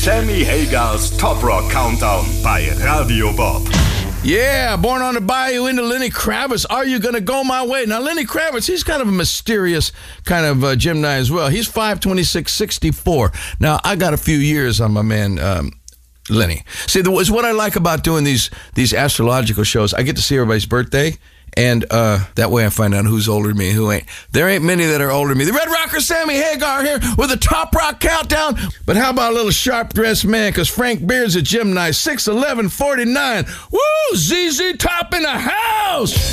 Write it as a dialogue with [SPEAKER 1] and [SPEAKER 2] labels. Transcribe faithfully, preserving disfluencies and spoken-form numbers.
[SPEAKER 1] Sammy Hagars Top Rock Countdown bei Radio Bob.
[SPEAKER 2] Yeah, Born on the Bayou into Lenny Kravitz. Are you going to go my way? Now, Lenny Kravitz, he's kind of a mysterious kind of uh, Gemini as well. He's five twenty-six, sixty-four. Now, I got a few years on my man, um, Lenny. See, the, it's what I like about doing these these astrological shows. I get to see everybody's birthday, and uh, that way I find out who's older than me and who ain't. There ain't many that are older than me. The Red Rocker Sammy Hagar here with a Top Rock Countdown. But how about a little sharp-dressed man? Because Frank Beard's a Gemini, six eleven, forty-nine. Woo! Z Z Top in the house!